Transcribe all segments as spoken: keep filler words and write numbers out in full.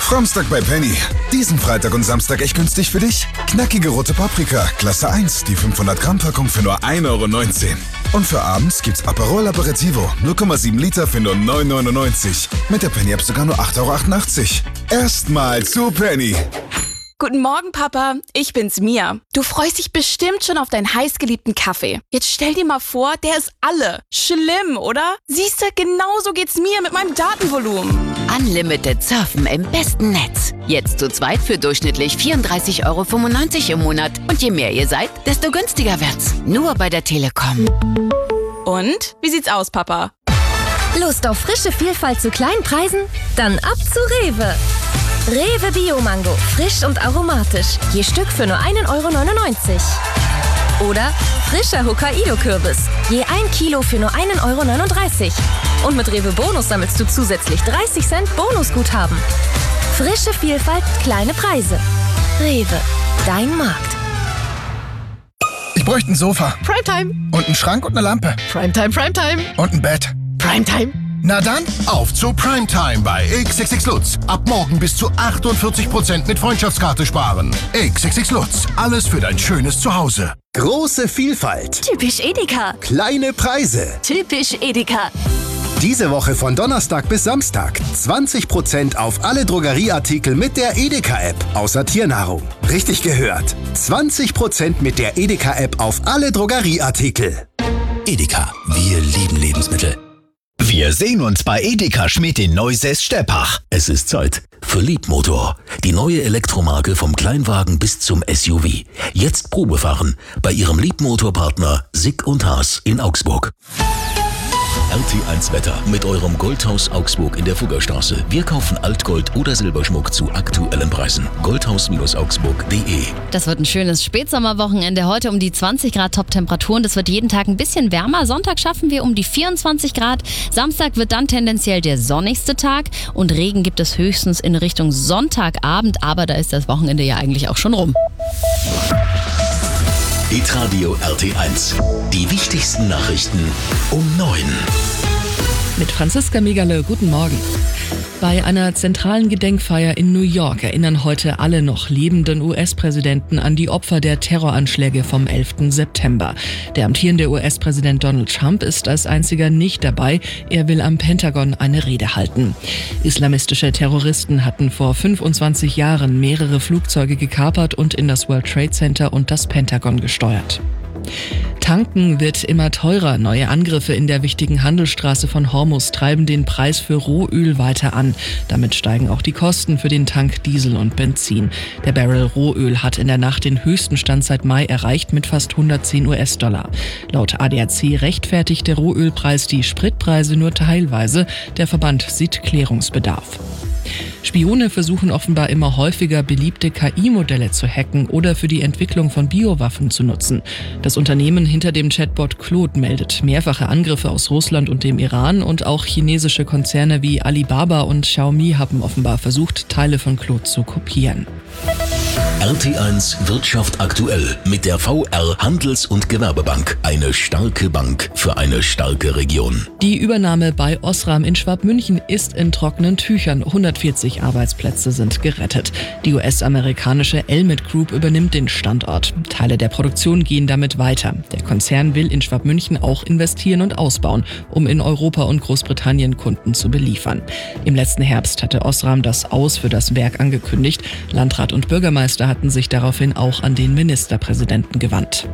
Framstag bei Penny. Diesen Freitag und Samstag echt günstig für dich. Knackige rote Paprika, Klasse eins, die fünfhundert Gramm Packung für nur ein Euro neunzehn. Und für abends gibt's Aperol Aperitivo, null Komma sieben Liter für nur neun Euro neunundneunzig. Mit der Penny-App sogar nur acht Euro achtundachtzig. Erstmal zu Penny. Guten Morgen, Papa. Ich bin's, Mia. Du freust dich bestimmt schon auf deinen heißgeliebten Kaffee. Jetzt stell dir mal vor, der ist alle. Schlimm, oder? Siehst du, genauso geht's mir mit meinem Datenvolumen. Unlimited Surfen im besten Netz. Jetzt zu zweit für durchschnittlich vierunddreißig Euro fünfundneunzig im Monat. Und je mehr ihr seid, desto günstiger wird's. Nur bei der Telekom. Und? Wie sieht's aus, Papa? Lust auf frische Vielfalt zu kleinen Preisen? Dann ab zu Rewe. Rewe Bio-Mango, frisch und aromatisch. Je Stück für nur ein Euro neunundneunzig. Oder frischer Hokkaido-Kürbis. Je ein Kilo für nur ein Euro neununddreißig. Und mit Rewe Bonus sammelst du zusätzlich dreißig Cent Bonusguthaben. Frische Vielfalt, kleine Preise. Rewe, dein Markt. Ich bräuchte ein Sofa. Primetime. Und einen Schrank und eine Lampe. Primetime, Primetime. Und ein Bett. Primetime. Na dann, auf zu Primetime bei X X X Lutz. Ab morgen bis zu achtundvierzig Prozent mit Freundschaftskarte sparen. X X X Lutz, alles für dein schönes Zuhause. Große Vielfalt. Typisch Edeka. Kleine Preise. Typisch Edeka. Diese Woche von Donnerstag bis Samstag zwanzig Prozent auf alle Drogerieartikel mit der Edeka-App, außer Tiernahrung. Richtig gehört. zwanzig Prozent mit der Edeka-App auf alle Drogerieartikel. Edeka, wir lieben Lebensmittel. Wir sehen uns bei Edeka Schmidt in Neusäß-Steppach. Es ist Zeit für Liebmotor. Die neue Elektromarke vom Kleinwagen bis zum S U V. Jetzt Probefahren bei Ihrem Liebmotorpartner Sick und Haas in Augsburg. R T eins Wetter mit eurem Goldhaus Augsburg in der Fuggerstraße. Wir kaufen Altgold oder Silberschmuck zu aktuellen Preisen. goldhaus augsburg punkt de. Das wird ein schönes Spätsommerwochenende. Heute um die zwanzig Grad Top-Temperaturen. Das wird jeden Tag ein bisschen wärmer. Sonntag schaffen wir um die vierundzwanzig Grad. Samstag wird dann tendenziell der sonnigste Tag. Und Regen gibt es höchstens in Richtung Sonntagabend. Aber da ist das Wochenende ja eigentlich auch schon rum. Hitradio R T eins. Die wichtigsten Nachrichten um neun. Mit Franziska Megale, guten Morgen. Bei einer zentralen Gedenkfeier in New York erinnern heute alle noch lebenden U S-Präsidenten an die Opfer der Terroranschläge vom elften September. Der amtierende U S-Präsident Donald Trump ist als einziger nicht dabei. Er will am Pentagon eine Rede halten. Islamistische Terroristen hatten vor fünfundzwanzig Jahren mehrere Flugzeuge gekapert und in das World Trade Center und das Pentagon gesteuert. Tanken wird immer teurer. Neue Angriffe in der wichtigen Handelsstraße von Hormuz treiben den Preis für Rohöl weiter an. Damit steigen auch die Kosten für den Tank Diesel und Benzin. Der Barrel Rohöl hat in der Nacht den höchsten Stand seit Mai erreicht mit fast hundertzehn US-Dollar. Laut A D A C rechtfertigt der Rohölpreis die Spritpreise nur teilweise. Der Verband sieht Klärungsbedarf. Spione versuchen offenbar immer häufiger, beliebte K I-Modelle zu hacken oder für die Entwicklung von Biowaffen zu nutzen. Das Unternehmen hinter dem Chatbot Claude meldet mehrfache Angriffe aus Russland und dem Iran und auch chinesische Konzerne wie Alibaba und Xiaomi haben offenbar versucht, Teile von Claude zu kopieren. R T eins Wirtschaft aktuell mit der V R Handels- und Gewerbebank. Eine starke Bank für eine starke Region. Die Übernahme bei Osram in Schwabmünchen ist in trockenen Tüchern. hundertvierzig Arbeitsplätze sind gerettet. Die U S-amerikanische Elmet Group übernimmt den Standort. Teile der Produktion gehen damit weiter. Der Konzern will in Schwabmünchen auch investieren und ausbauen, um in Europa und Großbritannien Kunden zu beliefern. Im letzten Herbst hatte Osram das Aus für das Werk angekündigt. Landrat und Bürgermeister hatten sich daraufhin auch an den Ministerpräsidenten gewandt.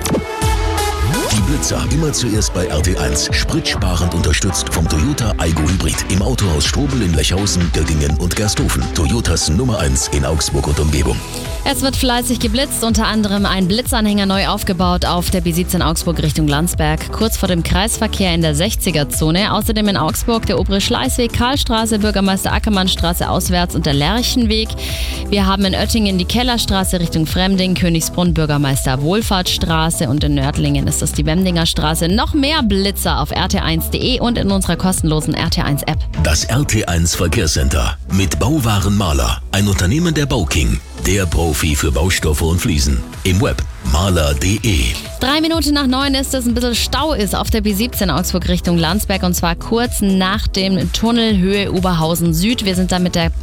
Die Blitzer immer zuerst bei R T eins. Spritsparend unterstützt vom Toyota Aygo Hybrid. Im Autohaus Strobel in Lechhausen, Göttingen und Gersthofen. Toyotas Nummer eins in Augsburg und Umgebung. Es wird fleißig geblitzt, unter anderem ein Blitzanhänger neu aufgebaut auf der B siebzehn Augsburg Richtung Landsberg, kurz vor dem Kreisverkehr in der sechziger-Zone. Außerdem in Augsburg der obere Schleißweg, Karlstraße, Bürgermeister Ackermannstraße auswärts und der Lerchenweg. Wir haben in Oettingen die Kellerstraße Richtung Fremding, Königsbrunn, Bürgermeister Wohlfahrtsstraße und in Nördlingen ist das die Wemdinger Straße. Noch mehr Blitzer auf r t eins punkt de und in unserer kostenlosen R T eins App. Das R T eins Verkehrscenter mit Bauwaren Maler, ein Unternehmen der Bauking. Der Profi für Baustoffe und Fliesen. Im Web maler punkt de. Drei Minuten nach neun ist es, ein bisschen Stau ist auf der B siebzehn Augsburg Richtung Landsberg und zwar kurz nach dem Tunnel Höhe Oberhausen Süd. Wir sind da mit der